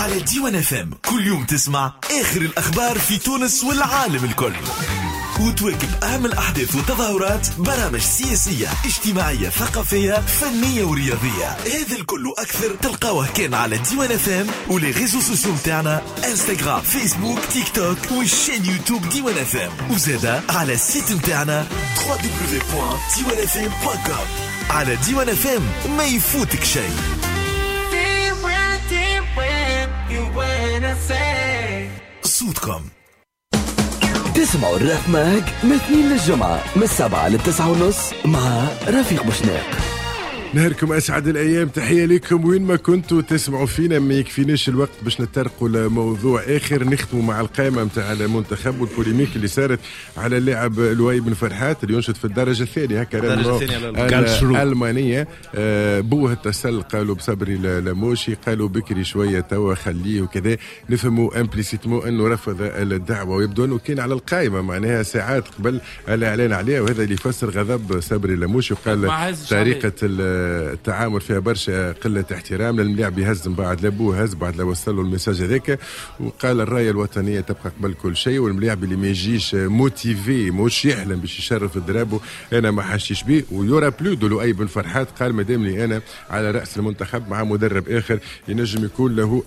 على ديوان اف ام كل يوم تسمع آخر الأخبار في تونس والعالم الكل، وتواكب أهم الأحداث والتظاهرات، برامج سياسية اجتماعية ثقافية فنية ورياضية. هذا الكل أكثر تلقاوه كان على ديوان اف ام ولي ريزو سوسيو متاعنا انستغرام فيسبوك تيك توك والشين يوتيوب ديوان اف ام، وزادا على السيت متاعنا www.diwanfm.com. على ديوان اف ام ما يفوتك شيء. صوتكم تسمعوا الراب ماج من 2 للجمعة من 7 ل9:30 مع رفيق بوشناق. نهاركم أسعد الأيام، تحية لكم وين ما كنتوا تسمعوا فينا. ما يكفيناش الوقت باش نترقوا لموضوع آخر، نختموا مع القائمة متاع المنتخب والبوليميك اللي صارت على اللاعب لؤي بن فرحات اللي ينشط في الدرجة الثانية هكا الألمانية. بوه التسل قالوا بصبري لموشي، قالوا بكري شوية توا خليه وكذا، نفهموا امبليسيتمو أنه رفض الدعوة، ويبدو أنه كان على القائمة معناها ساعات قبل الإعلان عليها، وهذا اللي يفسر غضب صبري لموشي. وقال طريقة التعامل فيها برشا قلة احترام للملاعب، يهز من بعد لابوه هز بعد لو وصلوا المساج هذاك. وقال الراية الوطنية تبقى قبل كل شيء، والملاعب اللي ما يجيش موتيفي مش يحلم باش يشرف درابه أنا ما حشيش بيه. ويورا بلو دو لؤي بن فرحات قال مادامني أنا على رأس المنتخب مع مدرب آخر ينجم يكون له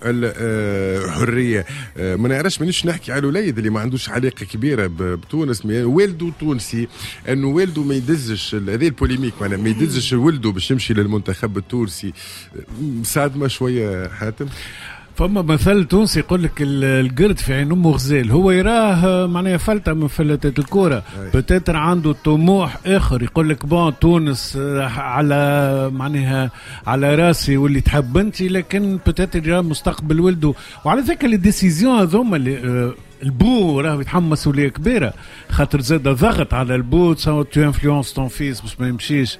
الحرية. ما نعرفش مانيش نحكي على الوليد اللي ما عندوش علاقة كبيرة بتونس، والده تونسي، أنه والده ما يدزش هذه البوليميك، معناها ما يدزش ولده باش يمشي للمنتخب التونسي. صادمة شوية حاتم. فما مثل تونسي يقول لك القرد في عين امه غزال، هو يراه معناها فلتة من فلتات الكوره، بتاتر عنده طموح اخر، يقول لك بون تونس على معناها على راسي واللي تحب انت، لكن بتاتر يراه مستقبل ولده. وعلى ذاك الديسيزيون هذوما اللي البو راه يتحمس مسؤوليه كبيره، خاطر زاد ضغط على البو تو انفلونس طون فيس باش ما يمشيش.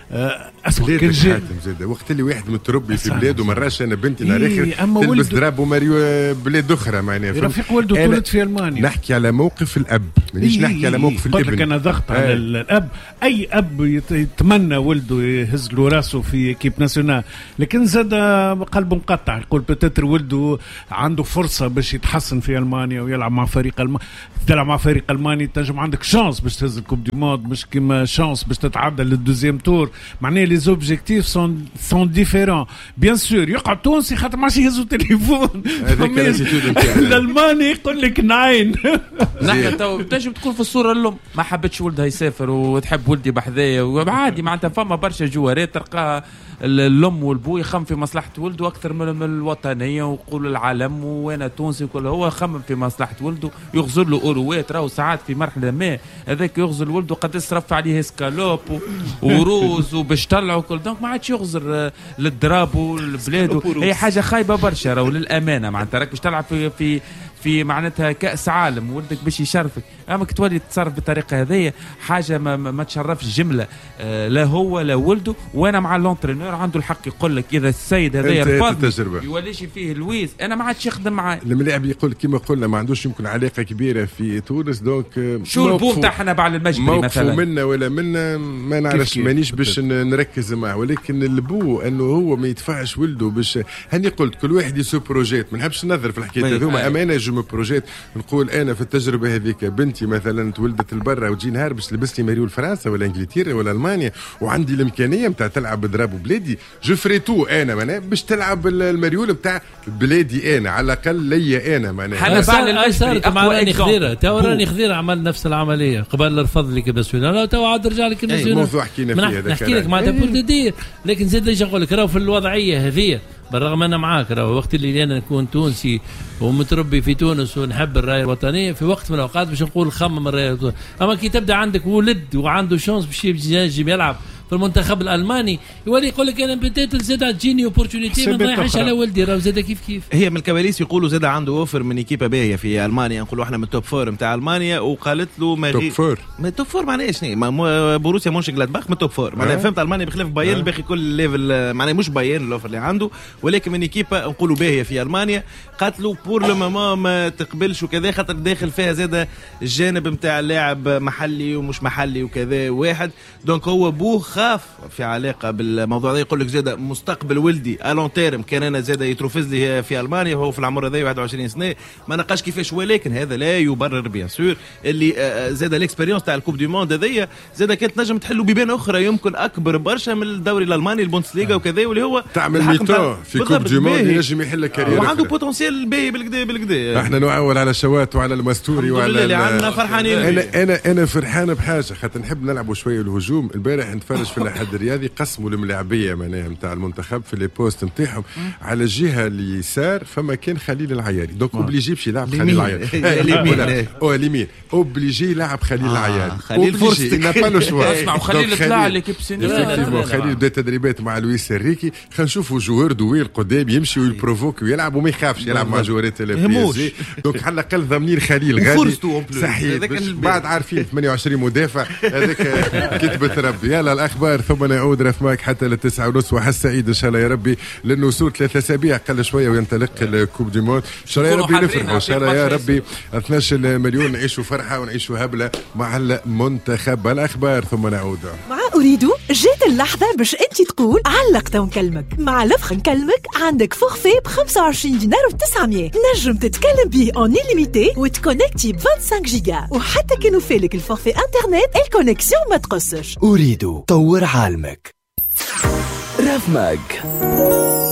اسمع كل شيء زاد وقت اللي واحد متربي في بلاده مراش انا بنتي نهار اخر تلبس دراب ماريو بلاد اخرى معناها. رفيق ولده تولد في المانيا. نحكي على موقف الاب، مانيش نحكي على موقف الابن. قلت لك انا ضغط على الاب، اي اب يتمنى ولده يهز له راسه في كيب ناسيونال، لكن زاد قلبه مقطع، يقول بتاتر ولده عنده فرصه باش يتحسن في المانيا ويلعب مع فريق المانيا. تلعب مع فريق الماني تنجم عندك شانس باش تهز الكوب دي مود، مش كيما شانس باش تتعدى للدوزيام تور. معناه لي زوبجيكتيف سون ديفيرون. بيان سور يقعد تونسي خاطر ماشي يهزوا تليفون، الالماني يقول لك ناين. نحن تو تنجم تكون في الصوره الام ما حبتش ولدها يسافر وتحب ولدي بحذايا، وعادي معناتها فما برشا جوارات تلقى الام والبو يخم في مصلحه ولده اكثر من الوطنيه، ويقول العالم وانا تونسي وكل. هو خمم في مصلحه ولده، يغزر له اوروات، راهو ساعات في مرحله ما هذاك يغزر ولده قد يصرف عليه سكالوب وروز وباش طلعوا كل، دونك ما عادش يغزر للدراب والبلاد. هي حاجه خايبه برشا راهو للامانه، معناتها راك باش تلعب في معناتها كأس عالم ولدك باش يشرفك، اما تولي تتصرف بالطريقه هذه حاجه ما تشرفش جمله لا هو لا ولده. وانا مع لونترينور عنده الحق يقول لك اذا السيد هذا يرفض يوليش فيه لويس انا ما عادش يخدم معاه. الملاعب يقول كما قلنا ما عندوش يمكن علاقه كبيره في تونس، دونك شو البوم تاعنا بعد المجبري مثلا منا ولا منا ما نعرفش، مانيش باش نركز معه، ولكن البو انه هو ما يدفعش ولده باش هني قلت كل واحد يسو بروجيت، ما نحبش نظر في الحكايه هذوما. امانه جو بروجيت نقول انا في التجربه هذيك بنتي مثلا تولدت لبرا وتجي نهار باش تلبس لي ماريو فرنسا ولا انجلترا ولا المانيا، وعندي الامكانيه نتاع تلعب بضراب بلادي، جو فري تو انا معناها باش تلعب الماريول نتاع بلادي انا على الاقل ليا انا معناها. صارت مع راني خضيره، تو راني خضيره عمل نفس العمليه قبل رفض لك ناسيونال، تو عاد رجع لك الناسيونال. الموضوع حكينا فيه هذاك، نحكي لك معناتها بور دير، لكن زاد ايش نقول لك راهو في الوضعيه هذه بالرغم أنا معاك، راهو وقت اللي أنا نكون تونسي ومتربي في تونس ونحب الراية الوطنية في وقت من الأوقات باش نقول خمم الراية الوطنية. أما كي تبدأ عندك ولد وعنده شانس باش يجي يلعب في المنتخب الألماني يولي يقول لك أنا بديت زاد تجيني أوبورتونيتي ما نضيعش على ولدي، راهو زاد كيف هي من الكواليس يقولوا زاد عنده اوفر من ايكيبا باهيه في المانيا، نقولوا احنا من التوب فور نتاع المانيا، وقالت له ما توب فور من توب فور معناها شنو بوروسيا مونشنجلادباخ من توب فور معناها فهمت المانيا بخلاف بايرن الباقي كل ليفل معناها مش بايرن الاوفر اللي عنده، ولكن من ايكيبا نقولوا باهيه في المانيا. قالت له بور لو مومون ما تقبلش وكذا خاطر داخل فيها زاد الجانب نتاع اللاعب محلي ومش محلي وكذا واحد، دونك هو بوه نخاف في علاقه بالموضوع هذا. يقول لك زاد مستقبل ولدي الون تيرم كان انا زاد يترفز لي في المانيا وهو في العمر هذا 21 سنه ما نقاش كيفاش، ولكن هذا لا يبرر بيان سور اللي زاد الاكسبيريونس تاع الكوب دو موند هذيا زاد كانت نجم تحلوا بيبان اخرى يمكن اكبر برشا من الدوري الالماني البوندسليغا وكذا، واللي هو تعمل ميتون في كوب دو موند ينجم يحل كارير وعنده بوتنسيال باهي بالكدا. احنا نعول على شوات وعلى المستوري وعلى اللي عندنا فرحانين. انا فرحان بحاجه خاطر نحب نلعبوا شويه الهجوم. البارح نتفرج في الاحد الرياضي قسموا الملاعبيه معناها نتاع المنتخب في لي بوست نتاعهم على الجهه اليسار فما كان خليل العياري دونك اوبليجي باش يلعب خليل العياري اليمين اوبليجي يلعب خليل العياري خليل فرصتك نابالو شوا. اسمعوا خليل طلع ليكيب سينيور خليل بدا تدريبات مع لويس الريكي. خلينا نشوفوا جوار دويل قدام يمشي ويبروفوك ويلعب وما يخافش يلعب مع جوارات البي. دونك على الاقل ضامنين خليل غادي صحيح بعد عارفين 28 مدافع هذاك كتبت ربي. يلا الاخبار ثم نعود رفماك حتى للتسعة ونص وحس سعيد ان شاء الله يا ربي لانه وصول 3 أسابيع قل شويه وينطلق الكوب دو موند. ان شاء الله يا ربي نفرحوا ان شاء الله يا ربي 12 مليون نعيشوا فرحه ونعيشوا هبله مع المنتخب. الاخبار ثم نعود. مع أريد جات اللحظة باش أنت تقول علقت ونكلمك. مع لفخ نكلمك عندك فورفي ب 25 دينار و900 نجم تتكلم به اون إليميتي وتكونكتي ب 25 جيجا وحتى كانوا فالك الفورفي انترنت الكونيكسيون ما تقصش. أريد طور عالمك. راف ماك